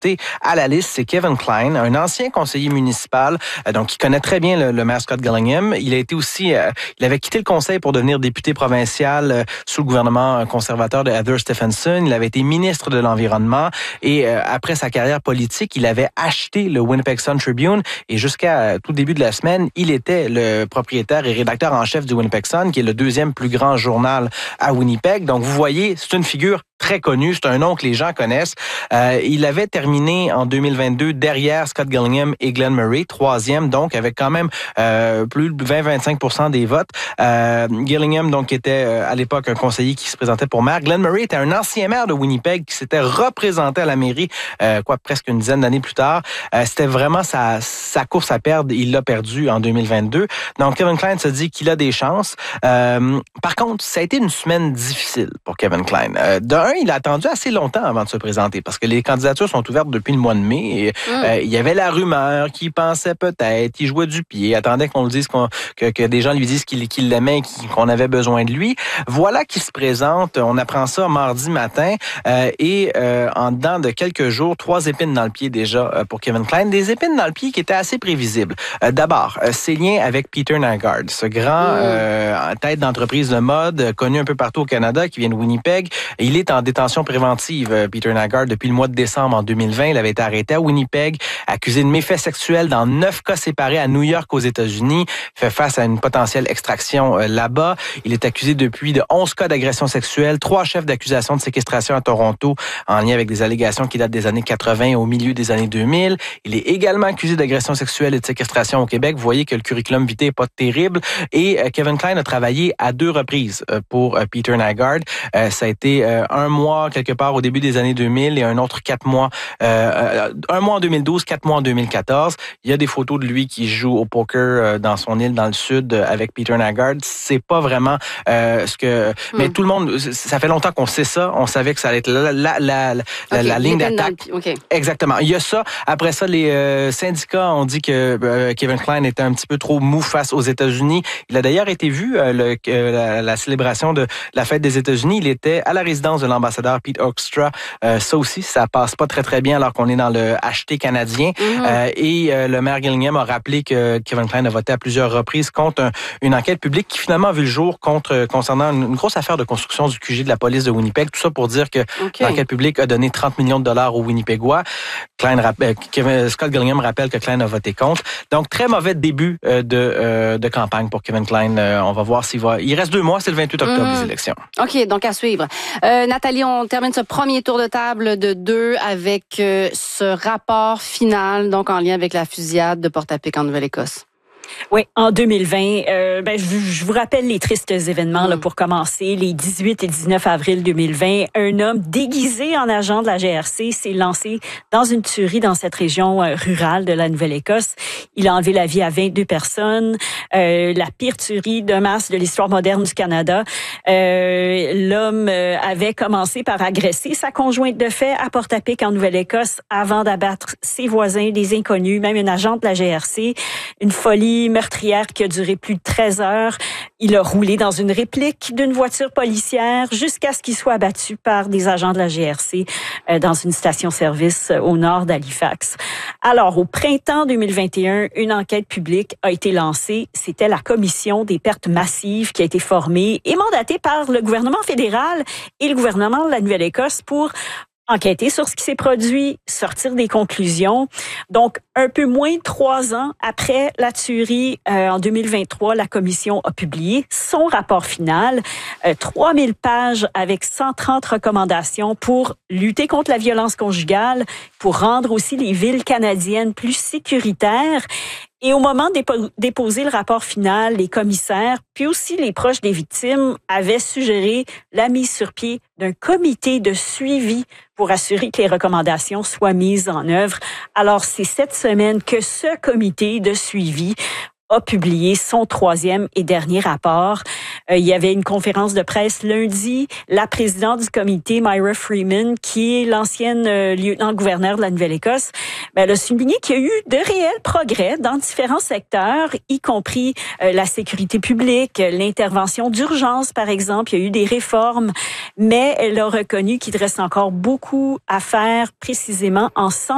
ajouté à la liste, c'est Kevin Klein, un ancien conseiller municipal, donc qui connaît très bien le maire Scott Gillingham. Il a été aussi, il avait quitté le conseil pour devenir député provincial sous le gouvernement conservateur de Heather Stephenson. Il avait été ministre de l'Environnement et après sa carrière politique, il avait acheté le Winnipeg Sun-Tribune et jusqu'à tout début de la semaine, il était le propriétaire et rédacteur en chef du Winnipeg Sun, qui est le deuxième plus grand journal à Winnipeg. Donc, vous voyez, c'est une figure très connu, c'est un nom que les gens connaissent. Il avait terminé en 2022 derrière Scott Gillingham et Glenn Murray, troisième, donc avec quand même plus de 20-25% des votes. Gillingham, donc, était à l'époque un conseiller qui se présentait pour maire. Glenn Murray était un ancien maire de Winnipeg qui s'était représenté à la mairie, presque une dizaine d'années plus tard. C'était vraiment sa course à perdre. Il l'a perdu en 2022. Donc, Kevin Klein se dit qu'il a des chances. Par contre, ça a été une semaine difficile pour Kevin Klein. Il a attendu assez longtemps avant de se présenter parce que les candidatures sont ouvertes depuis le mois de mai. Et, il y avait la rumeur qu'il pensait peut-être, il jouait du pied, attendait qu'on le dise, que des gens lui disent qu'il l'aimait, qu'on avait besoin de lui. Voilà qu'il se présente. On apprend ça mardi matin et en dedans de quelques jours, 3 épines dans le pied déjà pour Kevin Klein. Des épines dans le pied qui étaient assez prévisibles. D'abord, ses liens avec Peter Nygard, ce grand tête d'entreprise de mode connu un peu partout au Canada qui vient de Winnipeg. Il est en détention préventive, Peter Nygard, depuis le mois de décembre en 2020. Il avait été arrêté à Winnipeg, accusé de méfaits sexuels dans 9 cas séparés à New York aux États-Unis. Il fait face à une potentielle extraction là-bas. Il est accusé depuis de 11 cas d'agression sexuelle, 3 chefs d'accusation de séquestration à Toronto en lien avec des allégations qui datent des années 80 au milieu des années 2000. Il est également accusé d'agression sexuelle et de séquestration au Québec. Vous voyez que le curriculum vitae n'est pas terrible. Et Kevin Klein a travaillé à 2 reprises pour Peter Nygard. Ça a été un mois quelque part au début des années 2000 et un autre 4 mois, un mois en 2012, 4 mois en 2014. Il y a des photos de lui qui joue au poker dans son île dans le sud avec Peter Nygard. C'est pas vraiment ce que... Mais tout le monde, ça fait longtemps qu'on sait ça. On savait que ça allait être la ligne d'attaque. Okay. Exactement. Il y a ça. Après ça, les syndicats ont dit que Kevin Klein était un petit peu trop mou face aux États-Unis. Il a d'ailleurs été vu la célébration de la fête des États-Unis. Il était à la résidence de l'ambassadeur Pete Hoekstra. Ça aussi, ça passe pas très, très bien alors qu'on est dans le HT canadien. Et le maire Gillingham a rappelé que Kevin Klein a voté à plusieurs reprises contre une enquête publique qui finalement a vu le jour concernant une grosse affaire de construction du QG de la police de Winnipeg. Tout ça pour dire que l'enquête publique a donné 30 millions de dollars aux Winnipégois. Scott Gillingham rappelle que Klein a voté contre. Donc, très mauvais début de campagne pour Kevin Klein. On va voir s'il va... Il reste 2 mois, c'est le 28 octobre, les élections. OK, donc à suivre. Nathalie, on termine ce premier tour de table de 2 avec ce rapport final, donc en lien avec la fusillade de Portapique en Nouvelle-Écosse. Oui, en 2020, je vous rappelle les tristes événements là, pour commencer. Les 18 et 19 avril 2020, un homme déguisé en agent de la GRC s'est lancé dans une tuerie dans cette région rurale de la Nouvelle-Écosse. Il a enlevé la vie à 22 personnes. La pire tuerie de masse de l'histoire moderne du Canada. L'homme avait commencé par agresser sa conjointe de fait à Portapique en Nouvelle-Écosse avant d'abattre ses voisins, des inconnus, même une agente de la GRC. Une folie meurtrière qui a duré plus de 13 heures. Il a roulé dans une réplique d'une voiture policière jusqu'à ce qu'il soit abattu par des agents de la GRC dans une station-service au nord d'Halifax. Alors, au printemps 2021, une enquête publique a été lancée. C'était la commission des pertes massives qui a été formée et mandatée par le gouvernement fédéral et le gouvernement de la Nouvelle-Écosse pour enquêter sur ce qui s'est produit, sortir des conclusions. Donc, un peu moins de 3 ans après la tuerie, en 2023, la commission a publié son rapport final. 3000 pages avec 130 recommandations pour lutter contre la violence conjugale, pour rendre aussi les villes canadiennes plus sécuritaires. Et au moment de déposer le rapport final, les commissaires, puis aussi les proches des victimes, avaient suggéré la mise sur pied d'un comité de suivi pour assurer que les recommandations soient mises en œuvre. Alors, c'est cette semaine que ce comité de suivi a publié son 3e et dernier rapport. Il y avait une conférence de presse lundi. La présidente du comité, Myra Freeman, qui est l'ancienne lieutenant-gouverneur de la Nouvelle-Écosse, elle a souligné qu'il y a eu de réels progrès dans différents secteurs, y compris la sécurité publique, l'intervention d'urgence, par exemple. Il y a eu des réformes, mais elle a reconnu qu'il reste encore beaucoup à faire précisément en